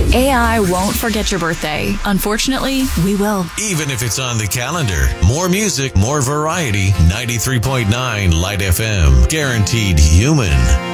AI won't forget your birthday. Unfortunately, we will. Even if it's on the calendar. More music, more variety. 93.9 Light FM. Guaranteed human.